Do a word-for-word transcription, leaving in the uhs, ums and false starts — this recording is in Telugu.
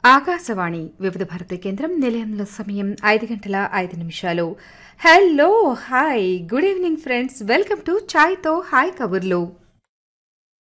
ఆకాశవాణి వివిధ భారతి కేంద్రం నిలయంలో సమయం ఐదు గంటల ఐదు నిమిషాలు. Hello hi good evening friends, welcome to ఛాయ్తో hi కబుర్లు.